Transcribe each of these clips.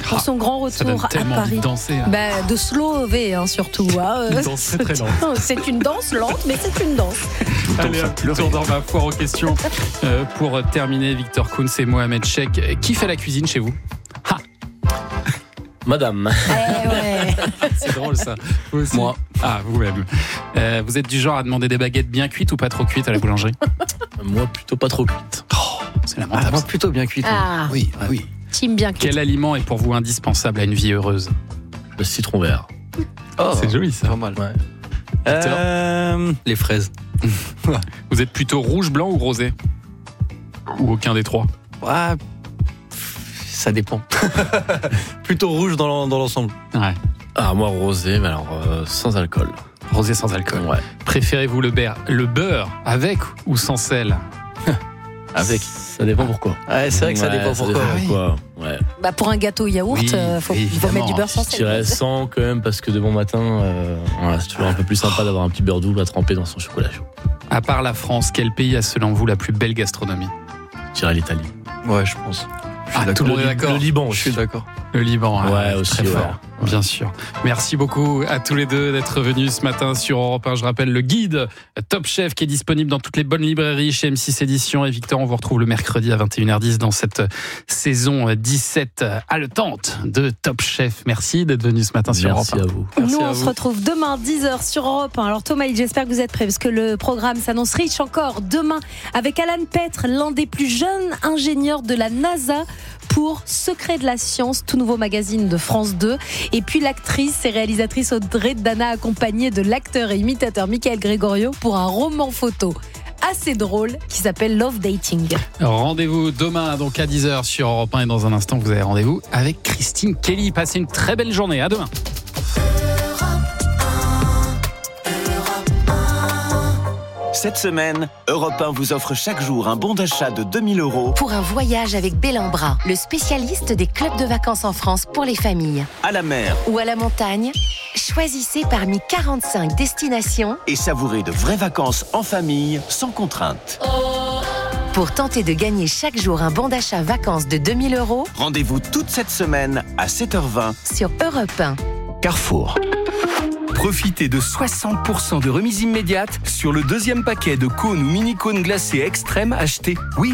pour son grand retour ça donne à tellement envie Paris. de danser. Hein. De slover surtout. Une danse très lente. C'est une danse lente, mais c'est une danse. Allez, tour dans ma foire aux questions. Pour terminer, Victor Kouns et Mohamed Cheikh. Qui fait la cuisine chez vous? Madame. Ouais. C'est drôle ça. Vous aussi? Moi. Ah, vous-même. Vous êtes du genre à demander des baguettes bien cuites ou pas trop cuites à la boulangerie? Moi, plutôt pas trop cuite. Oh, c'est lamentable. Moi, plutôt bien cuite. Ah, Oui. team bien cuit. Quel aliment est pour vous indispensable à une vie heureuse? Le citron vert. Oh, C'est joli ça. pas mal. Ouais. Les fraises. Vous êtes plutôt rouge, blanc ou rosé? Ou aucun des trois? Ouais, ça dépend. Plutôt rouge dans l'ensemble. Ouais. Ah, moi, rosé, mais alors sans alcool. Rosé sans alcool. Ouais. Préférez-vous le beurre avec ou sans sel? Avec. Ça dépend pourquoi. Ouais, c'est vrai que ça dépend pourquoi. Ouais. Pour un gâteau yaourt, Oui, il faut évidemment. mettre du beurre sans Je sel. dirais 100 quand même, parce que de bon matin, c'est toujours un peu plus sympa d'avoir un petit beurre doux à tremper dans son chocolat chaud. À part la France, quel pays a selon vous la plus belle gastronomie? Je dirais l'Italie. Ouais, je pense. Tout le monde est d'accord. Le Liban, Je suis d'accord. Le Liban, Ouais, aussi, très ouais. fort, bien sûr. Merci beaucoup à tous les deux d'être venus ce matin sur Europe 1. Je rappelle le guide Top Chef qui est disponible dans toutes les bonnes librairies chez M6 Éditions. Et Victor, on vous retrouve le mercredi à 21h10 dans cette saison 17 haletante de Top Chef. Merci d'être venu ce matin sur Merci Europe 1. à vous. Merci Nous, à on vous. se retrouve demain 10h sur Europe 1. Alors Thomas, j'espère que vous êtes prêts parce que le programme s'annonce riche encore demain avec Alan Petre, l'un des plus jeunes ingénieurs de la NASA pour Secret de la Science, tout nouveau magazine de France 2. Et puis l'actrice et réalisatrice Audrey Dana accompagnée de l'acteur et imitateur Michael Gregorio pour un roman photo assez drôle qui s'appelle Love Dating. Rendez-vous demain donc à 10h sur Europe 1 et dans un instant vous avez rendez-vous avec Christine Kelly. Passez une très belle journée, à demain. Cette semaine, Europe 1 vous offre chaque jour un bon d'achat de 2000 € Pour un voyage avec Bellambra, le spécialiste des clubs de vacances en France pour les familles. à la mer Ou à la montagne, choisissez parmi 45 destinations et savourez de vraies vacances en famille sans contrainte. pour tenter de gagner chaque jour un bon d'achat vacances de 2000 € Rendez-vous toute cette semaine à 7h20. sur Europe 1. Carrefour. Profitez de 60% de remise immédiate sur le deuxième paquet de cônes ou mini-cônes glacés Extrême achetés. Oui,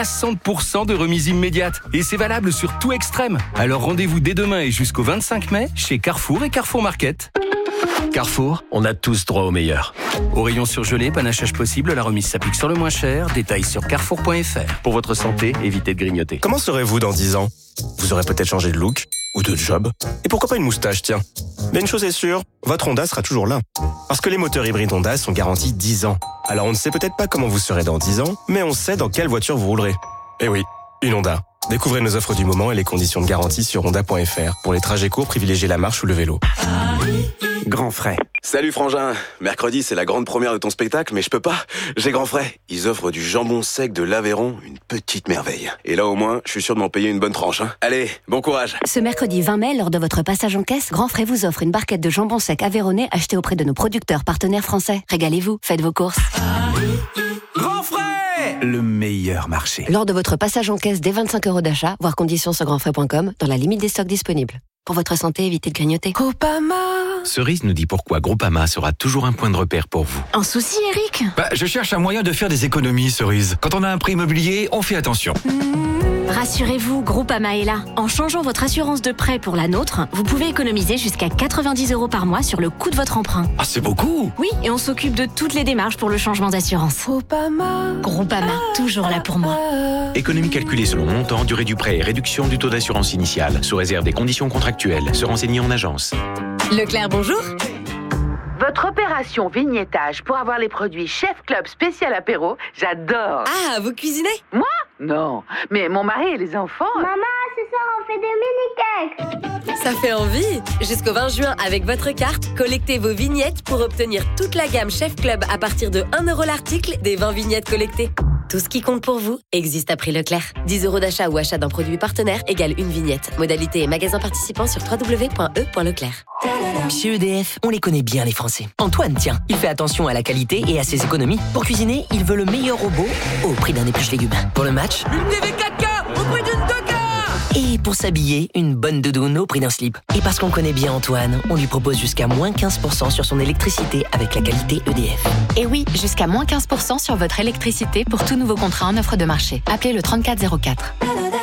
60% de remise immédiate. Et c'est valable sur tout Extrême. Alors rendez-vous dès demain et jusqu'au 25 mai chez Carrefour et Carrefour Market. Carrefour, on a tous droit au meilleur. Au rayon surgelé, panachage possible, la remise s'applique sur le moins cher. Détails sur carrefour.fr. Pour votre santé, évitez de grignoter. Comment serez-vous dans 10 ans? Vous aurez peut-être changé de look ou de job. Et pourquoi pas une moustache, tiens. Mais une chose est sûre, votre Honda sera toujours là. Parce que les moteurs hybrides Honda sont garantis 10 ans. Alors on ne sait peut-être pas comment vous serez dans 10 ans, mais on sait dans quelle voiture vous roulerez. Eh oui, une Honda. Découvrez nos offres du moment et les conditions de garantie sur honda.fr. Pour les trajets courts, privilégiez la marche ou le vélo. Grand frais. Salut frangin, mercredi c'est la grande première de ton spectacle, mais je peux pas, j'ai grand frais. Ils offrent du jambon sec de l'Aveyron, une petite merveille. Et là au moins, je suis sûr de m'en payer une bonne tranche. Hein. Allez, bon courage. Ce mercredi 20 mai, lors de votre passage en caisse, Grand Frais vous offre une barquette de jambon sec aveyronnais achetée auprès de nos producteurs partenaires français. Régalez-vous, faites vos courses. Grand frais, le meilleur marché. Lors de votre passage en caisse dès 25 € d'achat, voir conditions sur grandfrais.com, dans la limite des stocks disponibles. Pour votre santé, évitez de grignoter. Groupama. Cerise nous dit pourquoi Groupama sera toujours un point de repère pour vous. Un souci, Eric ? Je cherche un moyen de faire des économies, Cerise. Quand on a un prêt immobilier, on fait attention. Rassurez-vous, Groupama est là. En changeant votre assurance de prêt pour la nôtre, vous pouvez économiser jusqu'à 90 € par mois sur le coût de votre emprunt. Ah, c'est beaucoup! Oui, et on s'occupe de toutes les démarches pour le changement d'assurance. Groupama, toujours là pour moi. Économie calculée selon montant, durée du prêt et réduction du taux d'assurance initiale, sous réserve des conditions contractuelles. Se renseigner en agence. Leclerc, bonjour. Votre opération vignettage pour avoir les produits Chef Club spécial apéro, j'adore. Ah, vous cuisinez ? Moi ? Non, mais mon mari et les enfants... Maman, ce soir on fait des mini-cakes. Ça fait envie. Jusqu'au 20 juin, avec votre carte, collectez vos vignettes pour obtenir toute la gamme Chef Club à partir de 1 € l'article des 20 vignettes collectées. Tout ce qui compte pour vous existe à prix Leclerc. 10 € d'achat ou achat d'un produit partenaire égale une vignette. Modalité et magasin participant sur www.e.leclerc. Chez EDF, on les connaît bien les Français. Antoine, tiens, il fait attention à la qualité et à ses économies. Pour cuisiner, il veut le meilleur robot au prix d'un épluche légumes. Pour le match, Une TV 4K au prix d'une 2K. Et pour s'habiller, une bonne doudoune au prix d'un slip. Et parce qu'on connaît bien Antoine, on lui propose jusqu'à moins 15% sur son électricité avec la qualité EDF. Et oui, jusqu'à moins 15% sur votre électricité pour tout nouveau contrat en offre de marché. Appelez le 3404.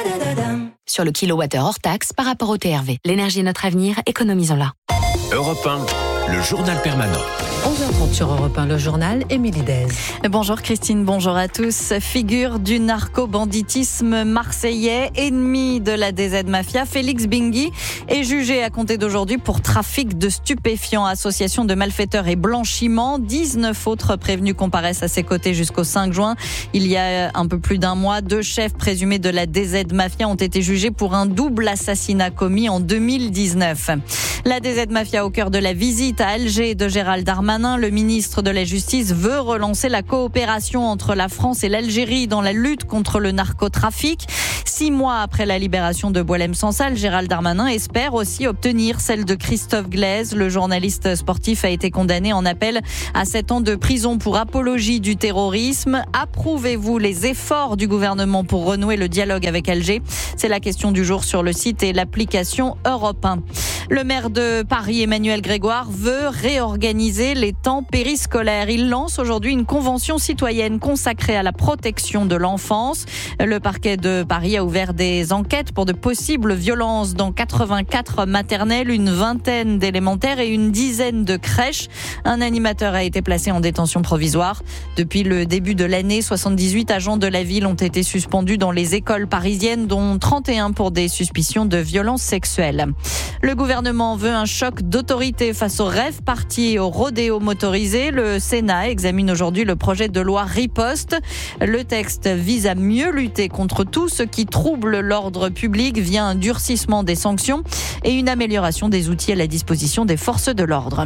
Sur le kilowattheure hors taxe par rapport au TRV. L'énergie est notre avenir, économisons-la. Europe 1, le journal permanent. 11h30 sur Europe 1, le journal, Émilie Dez. Bonjour Christine, bonjour à tous. Figure du narco-banditisme marseillais, ennemi de la DZ Mafia, Félix Bingui est jugé à compter d'aujourd'hui pour trafic de stupéfiants, association de malfaiteurs et blanchiment. 19 autres prévenus comparaissent à ses côtés jusqu'au 5 juin. Il y a un peu plus d'un mois, 2 chefs présumés de la DZ Mafia ont été jugés pour un double assassinat commis en 2019. La DZ Mafia au cœur de la visite à Alger de Gérald Darmanin. Le ministre de la Justice veut relancer la coopération entre la France et l'Algérie dans la lutte contre le narcotrafic. 6 mois après la libération de Boualem Sansal, Gérald Darmanin espère aussi obtenir celle de Christophe Glaise. Le journaliste sportif a été condamné en appel à 7 ans de prison pour apologie du terrorisme. Approuvez-vous les efforts du gouvernement pour renouer le dialogue avec Alger ? C'est la question du jour sur le site et l'application Europe 1. Le maire de Paris, Emmanuel Grégoire, veut réorganiser les temps périscolaires. Il lance aujourd'hui une convention citoyenne consacrée à la protection de l'enfance. Le parquet de Paris a ouvert des enquêtes pour de possibles violences dans 84 maternelles, une vingtaine d'élémentaires et une dizaine de crèches. Un animateur a été placé en détention provisoire. Depuis le début de l'année, 78 agents de la ville ont été suspendus dans les écoles parisiennes, dont 31 pour des suspicions de violences sexuelles. Le gouvernement veut un choc d'autorité face au rave party et au rodéo motorisé. Le Sénat examine aujourd'hui le projet de loi Riposte. Le texte vise à mieux lutter contre tout ce qui trouble l'ordre public via un durcissement des sanctions et une amélioration des outils à la disposition des forces de l'ordre.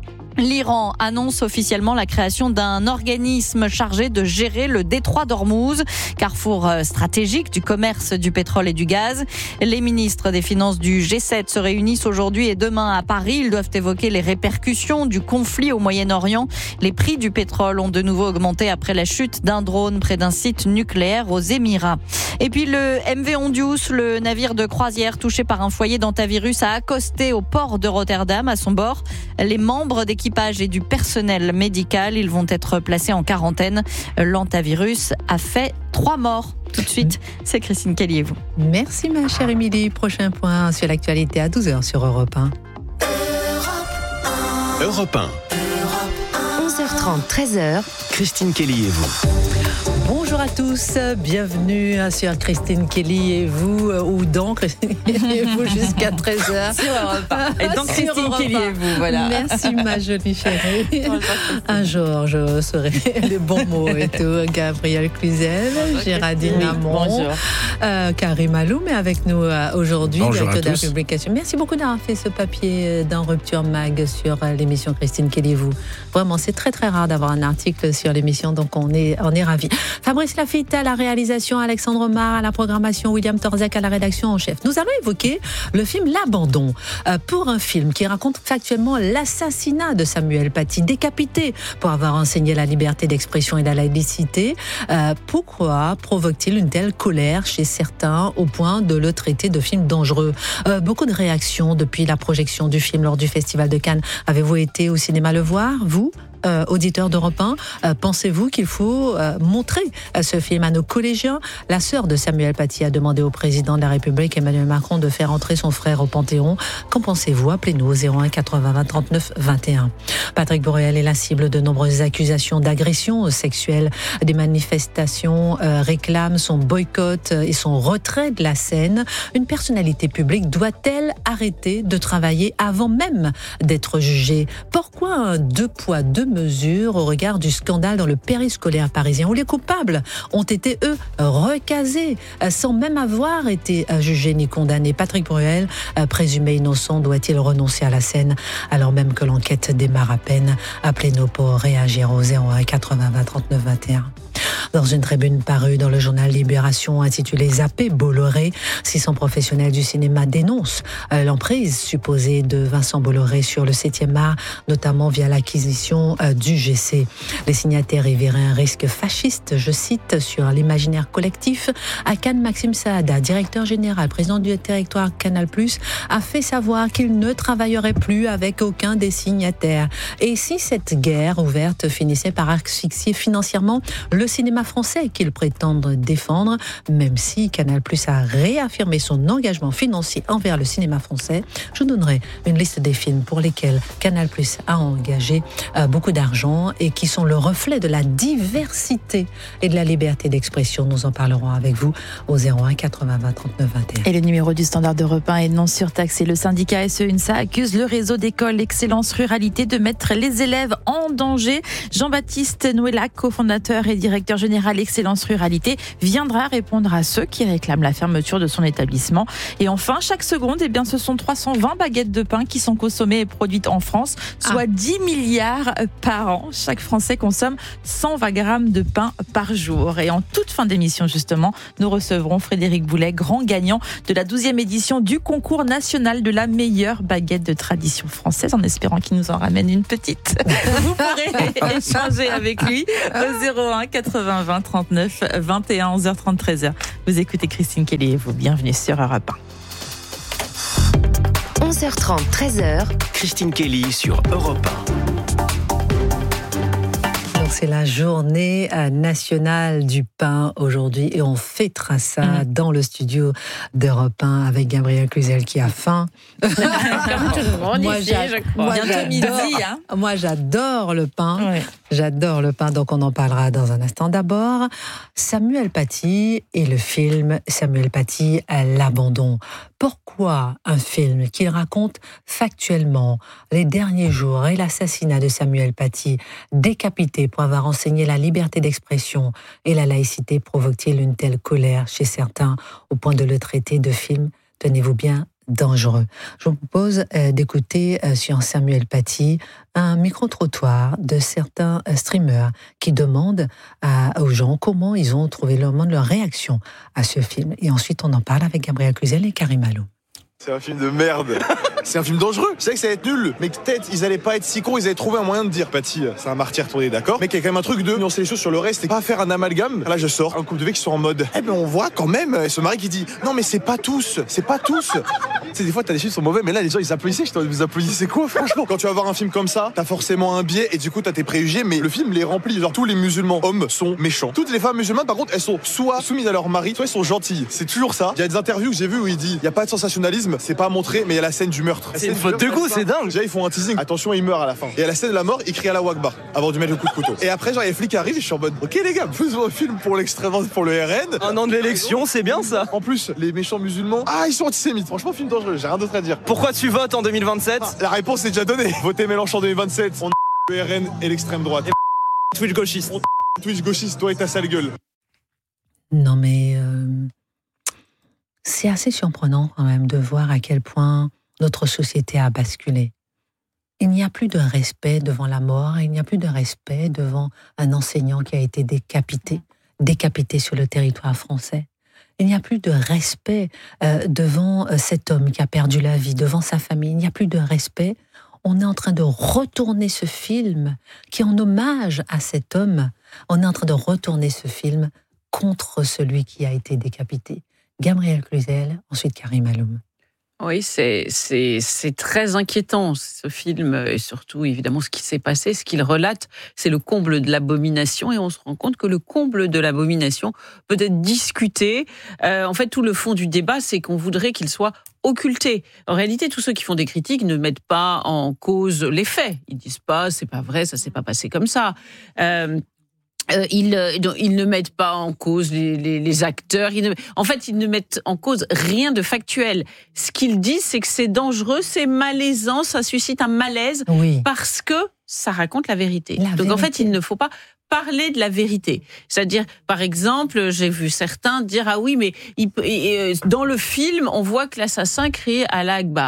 L'Iran annonce officiellement la création d'un organisme chargé de gérer le détroit d'Ormuz, carrefour stratégique du commerce du pétrole et du gaz. Les ministres des Finances du G7 se réunissent aujourd'hui et demain à Paris. Ils doivent évoquer les répercussions du conflit au Moyen-Orient. Les prix du pétrole ont de nouveau augmenté après la chute d'un drone près d'un site nucléaire aux Émirats. Et puis le MV Ondius, le navire de croisière touché par un foyer d'hantavirus, a accosté au port de Rotterdam. À son bord, les membres d'équipage et du personnel médical, ils vont être placés en quarantaine. L'hantavirus a fait 3 morts. Tout de suite, c'est Christine Kelly et vous. Merci ma chère Émilie. Prochain point sur l'actualité à 12h sur Europe 1. Europe 1. 11h30, 13h. Christine Kelly et vous. Bonjour à tous, bienvenue sur Christine Kelly et vous, ou dans Christine Kelly et vous jusqu'à 13h. Sur Europe 1. Et donc Christine Kelly et vous, voilà. Merci ma jolie chérie. Un jour, je saurai les bons mots et tout. Gabriel Cluzel, Géraldine Lamont, Karim Aloum est avec nous aujourd'hui, directeur de la publication. Merci beaucoup d'avoir fait ce papier dans Rupture Mag sur l'émission Christine Kelly et vous. Vraiment, c'est très très rare d'avoir un article sur l'émission, donc on est ravis. Fabrice Lafitte à la réalisation, Alexandre Mar à la programmation, William Torzak à la rédaction en chef. Nous allons évoquer le film L'Abandon. Pour un film qui raconte factuellement l'assassinat de Samuel Paty, décapité pour avoir enseigné la liberté d'expression et la laïcité. Pourquoi provoque-t-il une telle colère chez certains au point de le traiter de film dangereux ? Beaucoup de réactions depuis la projection du film lors du Festival de Cannes. Avez-vous été au cinéma le voir, vous ? Auditeur d'Europe 1, pensez-vous qu'il faut montrer ce film à nos collégiens ? La sœur de Samuel Paty a demandé au président de la République, Emmanuel Macron, de faire entrer son frère au Panthéon. Qu'en pensez-vous ? Appelez-nous au 01 80 20 39 21. Patrick Borel est la cible de nombreuses accusations d'agression sexuelle. Des manifestations réclament son boycott et son retrait de la scène. Une personnalité publique doit-elle arrêter de travailler avant même d'être jugée ? Pourquoi un 2 poids 2 mesures au regard du scandale dans le périscolaire parisien où les coupables ont été, eux, recasés sans même avoir été jugés ni condamnés. Patrick Bruel, présumé innocent, doit-il renoncer à la scène alors même que l'enquête démarre à peine ? Appelez-nous pour réagir au 01 80 20 39 21. Dans une tribune parue dans le journal Libération intitulée Zappé Bolloré, 600 professionnels du cinéma dénoncent l'emprise supposée de Vincent Bolloré sur le 7e art, notamment via l'acquisition du GC. Les signataires y verraient un risque fasciste, je cite, sur l'imaginaire collectif. À Cannes, Maxime Saada, directeur général, président du territoire Canal+, a fait savoir qu'il ne travaillerait plus avec aucun des signataires. Et si cette guerre ouverte finissait par asphyxier financièrement le cinéma français qu'ils prétendent défendre, même si Canal+ a réaffirmé son engagement financier envers le cinéma français, je donnerai une liste des films pour lesquels Canal+ a engagé beaucoup d'argent et qui sont le reflet de la diversité et de la liberté d'expression. Nous en parlerons avec vous au 01 80 20 39 21. Et le numéro du Standard d'Europe 1 est non surtaxé. Le syndicat SE-UNSA accuse le réseau d'écoles Excellence Ruralité de mettre les élèves en danger. Jean-Baptiste Nouélac, cofondateur et directeur général Excellence Ruralité, viendra répondre à ceux qui réclament la fermeture de son établissement. Et enfin, chaque seconde, ce sont 320 baguettes de pain qui sont consommées et produites en France, soit 10 milliards par an. Chaque Français consomme 120 grammes de pain par jour. Et en toute fin d'émission, justement, nous recevrons Frédéric Boulet, grand gagnant de la 12e édition du concours national de la meilleure baguette de tradition française, en espérant qu'il nous en ramène une petite. Vous pourrez échanger avec lui au 01 80 20 39 21 11h30 13h. Vous écoutez Christine Kelly et vous, bienvenue sur Europe 1. 11h30, 13h. Christine Kelly sur Europe 1. C'est la journée nationale du pain aujourd'hui et on fêtera ça dans le studio d'Europe 1 avec Gabriel Cluzel qui a faim. Moi, j'adore le pain. Ouais. J'adore le pain, donc on en parlera dans un instant. D'abord, Samuel Paty et le film Samuel Paty, l'abandon. Pourquoi un film qui raconte factuellement les derniers jours et l'assassinat de Samuel Paty, décapité pour avoir enseigné la liberté d'expression et la laïcité, provoque-t-il une telle colère chez certains au point de le traiter de film, tenez-vous bien, dangereux? Je vous propose d'écouter sur Samuel Paty un micro-trottoir de certains streamers qui demandent aux gens comment ils ont trouvé leur réaction à ce film. Et ensuite, on en parle avec Gabriel Cluzel et Karim Alou. C'est un film de merde. C'est un film dangereux. Je sais que ça va être nul, mais peut-être ils allaient pas être si cons, ils allaient trouver un moyen de dire Paty, c'est un martyr tourné, d'accord, mais qu'il y a quand même un truc de nuancer les choses sur le reste et pas faire un amalgame. Là, je sors un couple de mecs qui sont en mode, on voit quand même ce mari qui dit non, mais c'est pas tous. Tu sais, des fois, t'as des films qui sont mauvais, mais là, les gens ils applaudissaient. Je t'en dis, vous applaudissez quoi, franchement? Quand tu vas voir un film comme ça, t'as forcément un biais et du coup, t'as tes préjugés, mais le film les remplit. Genre, tous les musulmans hommes sont méchants. Toutes les femmes musulmanes, par contre, elles sont soit soumises à leur mari, soit elles sont gentilles. C'est toujours ça. Il y a des interviews que j'ai vues où il dit, il y a pas de sensationnalisme, c'est pas montré, mais il y a la scène du meurtre. C'est une faute de goût, c'est dingue. Déjà, ils font un teasing. Attention, il meurt à la fin. Et à la scène de la mort, il crie Allahu Akbar avant de mettre le coup de couteau. Et après, genre, les flics arrivent et je suis en mode, ok les gars, faisons un film pour l'extrême, pour le RN. Un an de l'élection, c'est bien ça. En plus, les méchants musulmans, ils sont antisémites. Franchement, film dangereux, j'ai rien d'autre à dire. Pourquoi tu votes en 2027? La réponse est déjà donnée. Votez Mélenchon en 2027. On le RN et l'extrême droite. Et Twitch gauchiste. Twitch gauchiste, toi et ta sale gueule. Non mais c'est assez surprenant quand même de voir à quel point notre société a basculé. Il n'y a plus de respect devant la mort, il n'y a plus de respect devant un enseignant qui a été décapité sur le territoire français. Il n'y a plus de respect devant cet homme qui a perdu la vie, devant sa famille. Il n'y a plus de respect. On est en train de retourner ce film qui est en hommage à cet homme. On est en train de retourner ce film contre celui qui a été décapité. Gabriel Cluzel, ensuite Karim Aloum. Oui, c'est très inquiétant ce film et surtout évidemment ce qui s'est passé, ce qu'il relate, c'est le comble de l'abomination et on se rend compte que le comble de l'abomination peut être discuté. En fait, tout le fond du débat, c'est qu'on voudrait qu'il soit occulté. En réalité, tous ceux qui font des critiques ne mettent pas en cause les faits. Ils disent pas, c'est pas vrai, ça s'est pas passé comme ça. Ils ne mettent pas en cause les acteurs. En fait, ils ne mettent en cause rien de factuel. Ce qu'ils disent, c'est que c'est dangereux, c'est malaisant, ça suscite un malaise parce que ça raconte la vérité. Donc en fait, il ne faut pas parler de la vérité. C'est-à-dire, par exemple, j'ai vu certains dire « Ah oui, mais dans le film, on voit que l'assassin crie Allah Akbar ».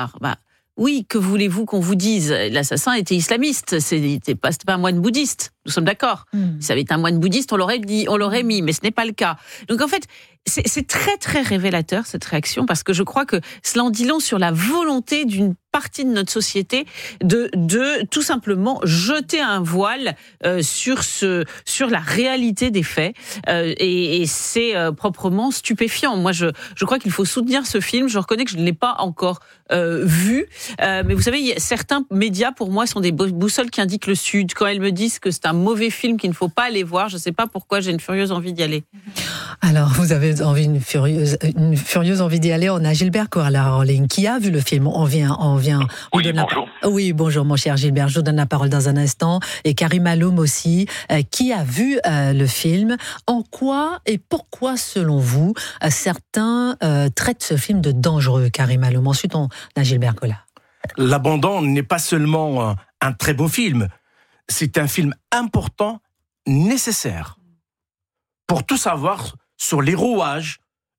oui, que voulez-vous qu'on vous dise? L'assassin était islamiste, c'était pas un moine bouddhiste. Nous sommes d'accord. Si ça avait été un moine bouddhiste, on l'aurait mis, mais ce n'est pas le cas. Donc en fait, c'est très très révélateur cette réaction, parce que je crois que cela en dit long sur la volonté d'une partie de notre société de tout simplement jeter un voile sur la réalité des faits, et c'est proprement stupéfiant. Moi, je crois qu'il faut soutenir ce film. Je reconnais que je ne l'ai pas encore vu, mais vous savez, certains médias pour moi sont des boussoles qui indiquent le sud. Quand elles me disent que c'est un mauvais film qu'il ne faut pas aller voir, je ne sais pas pourquoi j'ai une furieuse envie d'y aller. Alors, vous avez une furieuse envie d'y aller. On a Gilbert Collard en ligne qui a vu le film. On vient. Oui, bonjour. Oui, bonjour mon cher Gilbert. Je vous donne la parole dans un instant. Et Karim Aloum aussi, qui a vu le film. En quoi et pourquoi, selon vous, certains traitent ce film de dangereux, Karim Aloum? Ensuite, on a Gilbert Collard. L'abandon n'est pas seulement un très beau film. C'est un film important, nécessaire, pour tout savoir sur les rouages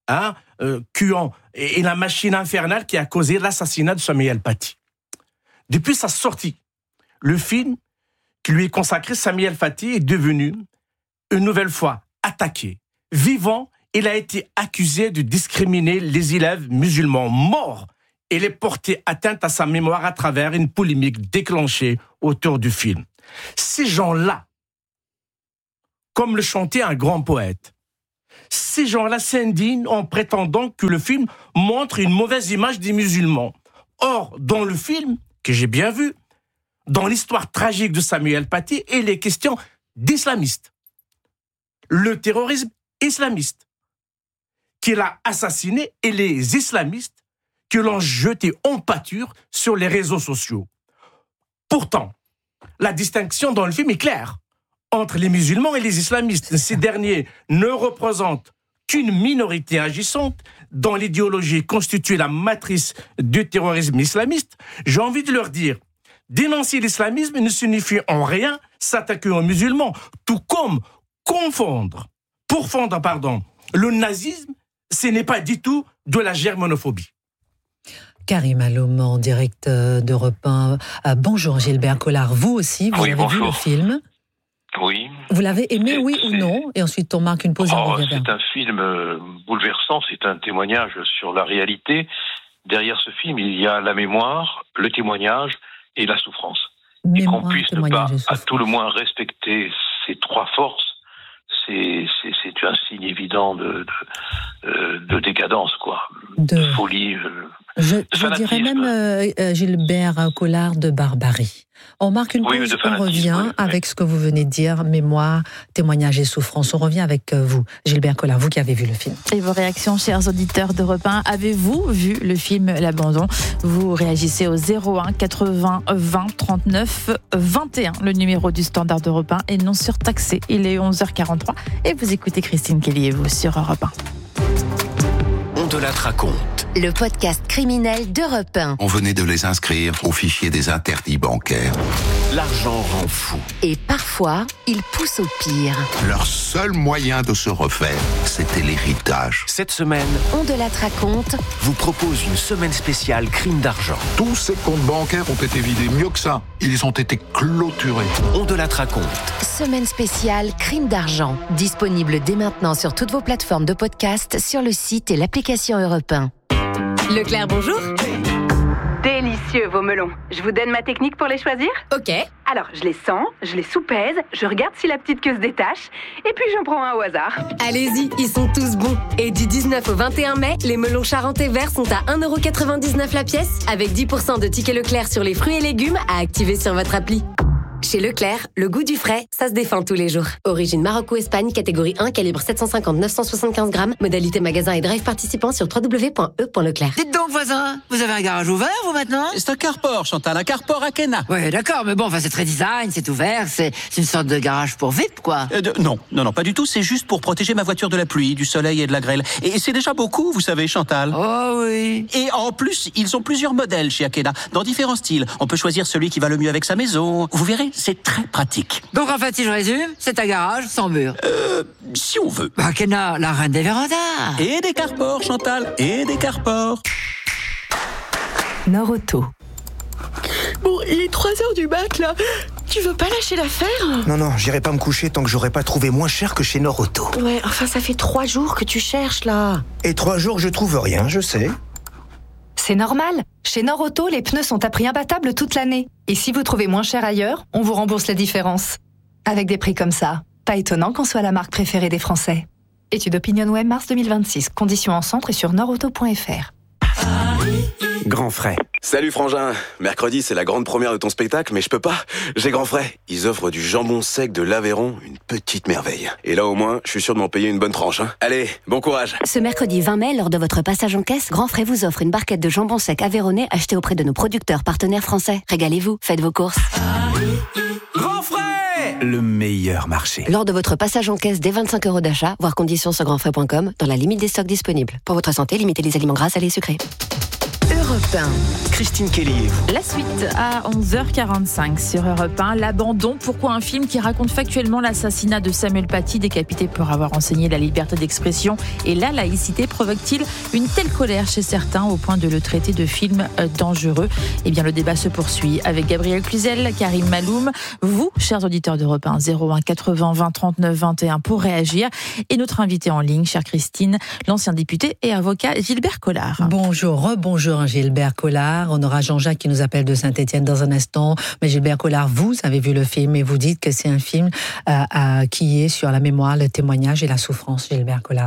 et la machine infernale qui a causé l'assassinat de Samuel Paty. Depuis sa sortie, le film qui lui est consacré, Samuel Paty, est devenu une nouvelle fois attaqué. Vivant, il a été accusé de discriminer les élèves musulmans. Mort, il est porté atteinte à sa mémoire à travers une polémique déclenchée autour du film. Ces gens-là, comme le chantait un grand poète, ces gens-là s'indignent en prétendant que le film montre une mauvaise image des musulmans. Or, dans le film, que j'ai bien vu, dans l'histoire tragique de Samuel Paty, il est question d'islamistes. Le terrorisme islamiste qui l'a assassiné et les islamistes qui l'ont jeté en pâture sur les réseaux sociaux. Pourtant, la distinction dans le film est claire entre les musulmans et les islamistes. Ces derniers ne représentent qu'une minorité agissante dans l'idéologie constituée la matrice du terrorisme islamiste. J'ai envie de leur dire, dénoncer l'islamisme ne signifie en rien s'attaquer aux musulmans, tout comme pourfendre, le nazisme, ce n'est pas du tout de la germanophobie. Karim Aloum, en direct d'Europe 1. Bonjour Gilbert Collard, vous aussi, vous avez vu le film? Oui. Vous l'avez aimé, oui ou non? Et ensuite on marque une pause. C'est un film bouleversant, c'est un témoignage sur la réalité. Derrière ce film, il y a la mémoire, le témoignage et la souffrance. Et qu'on puisse ne pas, à tout le moins, respecter ces trois forces, c'est un signe évident de décadence, quoi. De folie. Je dirais même, Gilbert Collard, de barbarie. On marque une pause, on revient avec ce que vous venez de dire, mémoire, témoignage et souffrance. On revient avec vous, Gilbert Collard, vous qui avez vu le film. Et vos réactions, chers auditeurs d'Europe 1, avez-vous vu le film L'Abandon? Vous réagissez au 01 80 20 39 21, le numéro du standard d'Europe 1 est non surtaxé. Il est 11h43 et vous écoutez Christine Kelly et vous sur Europe 1. On te la raconte. Le podcast criminel d'Europe 1. On venait de les inscrire au fichier des interdits bancaires. L'argent rend fou. Et parfois, il pousse au pire. Leur seul moyen de se refaire, c'était l'héritage. Cette semaine, On te la raconte vous propose une semaine spéciale crime d'argent. Tous ces comptes bancaires ont été vidés. Mieux que ça, ils ont été clôturés. On te la raconte. Semaine spéciale crime d'argent. Disponible dès maintenant sur toutes vos plateformes de podcast, sur le site et l'application Europe 1. Leclerc, bonjour. Délicieux vos melons. Je vous donne ma technique pour les choisir? Ok. Alors, je les sens, je les soupèse, je regarde si la petite queue se détache, et puis j'en prends un au hasard. Allez-y, ils sont tous bons. Et du 19 au 21 mai, les melons charentais verts sont à 1,99€ la pièce, avec 10% de tickets Leclerc sur les fruits et légumes à activer sur votre appli. Chez Leclerc, le goût du frais, ça se défend tous les jours. Origine Maroc-Espagne, catégorie 1, calibre 750-975 grammes. Modalité magasin et drive participant sur www.e.leclerc. Dites donc, voisin, vous avez un garage ouvert, vous, maintenant? C'est un carport, Chantal, un carport à Kena. Ouais, d'accord, mais bon, c'est très design, c'est ouvert, c'est une sorte de garage pour VIP, quoi. Non, pas du tout, c'est juste pour protéger ma voiture de la pluie, du soleil et de la grêle. Et c'est déjà beaucoup, vous savez, Chantal. Oh oui. Et en plus, ils ont plusieurs modèles chez Akena, dans différents styles. On peut choisir celui qui va le mieux avec sa maison. Vous verrez, c'est très pratique. Donc en fait, si je résume, c'est un garage sans mur. Si on veut. Akena, la reine des vérandas. Et des carports, Chantal, et des carports. Nord Auto. Bon, il est 3h du mat, là. Tu veux pas lâcher l'affaire ? Non, j'irai pas me coucher tant que j'aurai pas trouvé moins cher que chez Norauto. Ouais, enfin, ça fait 3 jours que tu cherches, là. Et 3 jours, je trouve rien, je sais. C'est normal. Chez Norauto, les pneus sont à prix imbattable toute l'année. Et si vous trouvez moins cher ailleurs, on vous rembourse la différence. Avec des prix comme ça, pas étonnant qu'on soit la marque préférée des Français. Étude OpinionWay mars 2026. Conditions en centre et sur norauto.fr. Grand frais. Salut frangin, mercredi c'est la grande première de ton spectacle, mais je peux pas, j'ai grand frais. Ils offrent du jambon sec de l'Aveyron, une petite merveille. Et là au moins, je suis sûr de m'en payer une bonne tranche. Allez, bon courage. Ce mercredi 20 mai, lors de votre passage en caisse, Grand Frais vous offre une barquette de jambon sec aveyronnais achetée auprès de nos producteurs partenaires français. Régalez-vous, faites vos courses. Grand frais, le meilleur marché. Lors de votre passage en caisse dès 25 € d'achat, voir conditions sur grandfrais.com, dans la limite des stocks disponibles. Pour votre santé, limitez les aliments gras, salés et sucrés. Europe 1. Christine Kelly et vous. La suite à 11h45 sur Europe 1. L'abandon. Pourquoi un film qui raconte factuellement l'assassinat de Samuel Paty, décapité pour avoir enseigné la liberté d'expression et la laïcité, provoque-t-il une telle colère chez certains au point de le traiter de film dangereux ? Eh bien, le débat se poursuit avec Gabriel Cluzel, Karim Maloum, vous, chers auditeurs d'Europe 1, 01 80 20 39 21 pour réagir. Et notre invité en ligne, chère Christine, l'ancien député et avocat Gilbert Collard. Bonjour Gilbert Collard. On aura Jean-Jacques qui nous appelle de Saint-Étienne dans un instant. Mais Gilbert Collard, vous avez vu le film et vous dites que c'est un film qui est sur la mémoire, le témoignage et la souffrance, Gilbert Collard.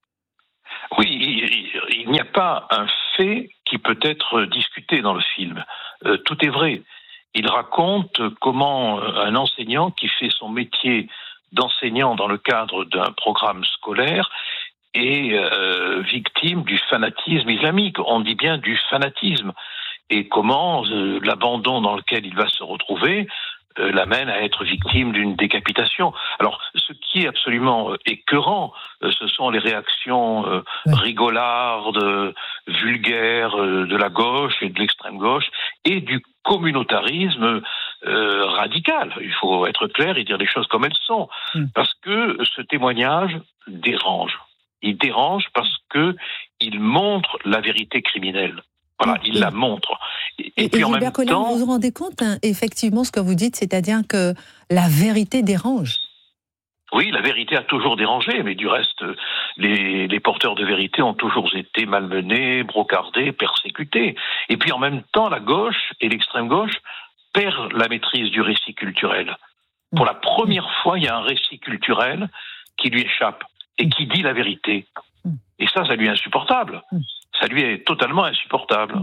Oui, il n'y a pas un fait qui peut être discuté dans le film. Tout est vrai. Il raconte comment un enseignant qui fait son métier d'enseignant dans le cadre d'un programme scolaire est victime du fanatisme islamique. On dit bien du fanatisme. Et comment l'abandon dans lequel il va se retrouver l'amène à être victime d'une décapitation. Alors, ce qui est absolument écœurant, ce sont les réactions rigolardes, vulgaires de la gauche et de l'extrême gauche et du communautarisme radical. Il faut être clair et dire les choses comme elles sont. Parce que ce témoignage dérange. Il dérange parce que il montre la vérité criminelle. Voilà, il la montre. Et puis en même temps, vous vous rendez compte, effectivement, ce que vous dites, c'est-à-dire que la vérité dérange. Oui, la vérité a toujours dérangé, mais du reste, les porteurs de vérité ont toujours été malmenés, brocardés, persécutés. Et puis en même temps, la gauche et l'extrême gauche perdent la maîtrise du récit culturel. Pour la première fois, il y a un récit culturel qui lui échappe et qui dit la vérité. Et ça lui est insupportable. Ça lui est totalement insupportable.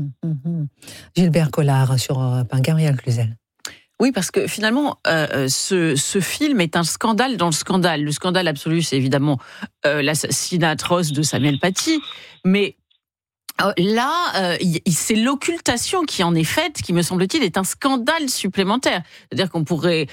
Gilbert Collard sur Gabriel Cluzel. Oui, parce que finalement, ce film est un scandale dans le scandale. Le scandale absolu, c'est évidemment l'assassinat atroce de Samuel Paty, mais là, c'est l'occultation qui en est faite, qui me semble-t-il est un scandale supplémentaire. C'est-à-dire on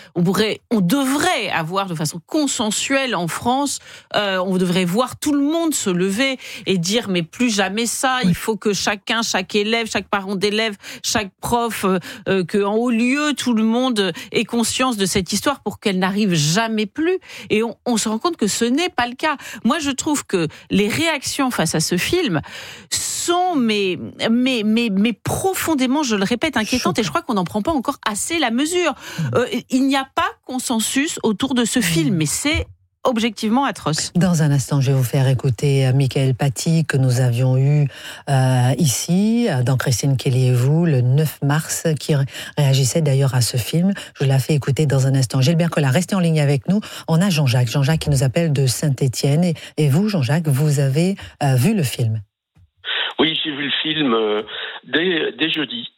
devrait avoir de façon consensuelle en France, on devrait voir tout le monde se lever et dire mais plus jamais ça. Il faut que chaque élève, chaque parent d'élève, chaque prof, que en haut lieu tout le monde ait conscience de cette histoire pour qu'elle n'arrive jamais plus. Et on se rend compte que ce n'est pas le cas. Moi, je trouve que les réactions face à ce film sont mais profondément, je le répète, inquiétantes, et je crois qu'on n'en prend pas encore assez la mesure. Il n'y a pas consensus autour de ce film, mais c'est objectivement atroce. Dans un instant, je vais vous faire écouter Michael Paty que nous avions eu ici, dans Christine Kelly et vous, le 9 mars, qui réagissait d'ailleurs à ce film. Je la fais écouter dans un instant. Gilbert Collard, restez en ligne avec nous. On a Jean-Jacques qui nous appelle de Saint-Étienne. Et vous, Jean-Jacques, vous avez vu le film ? Oui, j'ai vu le film dès jeudi.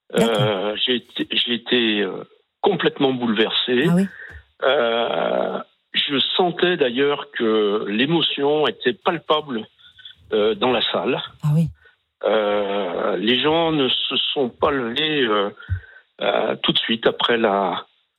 J'ai été complètement bouleversé. Ah oui. Je sentais d'ailleurs que l'émotion était palpable dans la salle. Ah oui. Les gens ne se sont pas levés tout de suite après le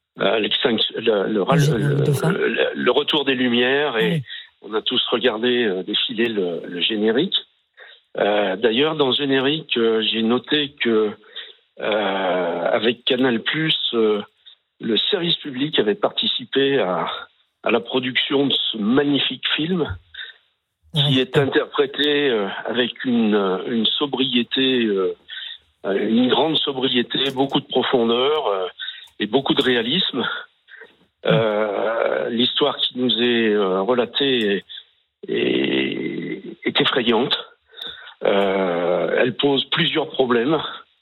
retour des Lumières et on a tous regardé défiler le générique. D'ailleurs, dans le générique, j'ai noté que avec Canal+, le service public avait participé à la production de ce magnifique film qui est interprété avec une sobriété une grande sobriété, beaucoup de profondeur et beaucoup de réalisme. L'histoire qui nous est relatée est effrayante. Elle pose plusieurs problèmes,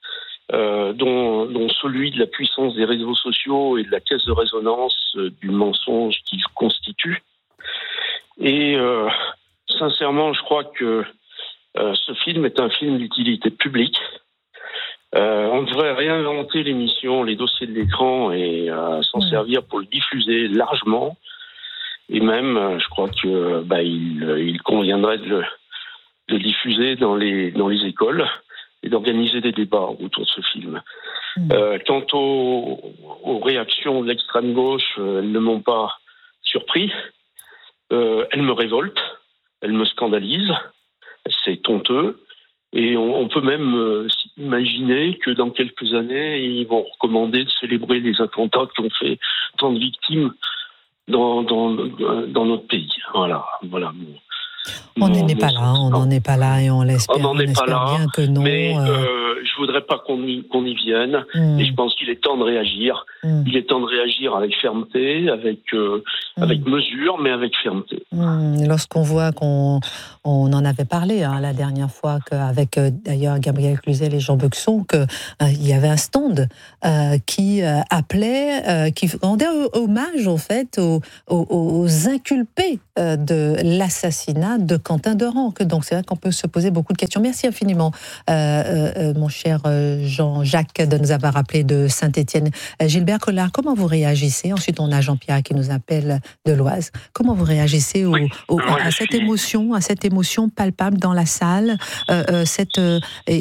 dont celui de la puissance des réseaux sociaux et de la caisse de résonance du mensonge qu'ils constituent. Et sincèrement, je crois que ce film est un film d'utilité publique. On devrait réinventer l'émission, les dossiers de l'écran et s'en servir pour le diffuser largement. Et même, je crois que il conviendrait de le diffuser dans les écoles et d'organiser des débats autour de ce film. Quant aux réactions de l'extrême gauche, elles ne m'ont pas surpris. Elles me révoltent, elles me scandalisent. C'est honteux. Et on peut même imaginer que dans quelques années, ils vont recommander de célébrer les attentats qui ont fait tant de victimes dans notre pays. Voilà. On n'en est pas là et on l'espère. On n'en est pas là, bien que non. Mais je voudrais pas qu'on y vienne. Et je pense qu'il est temps de réagir. Il est temps de réagir avec fermeté, avec mesure, mais avec fermeté. Lorsqu'on voit qu'on en avait parlé la dernière fois avec d'ailleurs Gabriel Cluzel et Jean Bexon, qu'il y avait un stand qui appelait, qui rendait hommage en fait aux inculpés de l'assassinat de Quentin Durand. Donc c'est vrai qu'on peut se poser beaucoup de questions. Merci infiniment, mon cher Jean-Jacques, de nous avoir rappelé de Saint-Étienne. Gilbert Collard, comment vous réagissez? Ensuite, on a Jean-Pierre qui nous appelle de l'Oise. Comment vous réagissez à cette émotion palpable dans la salle, et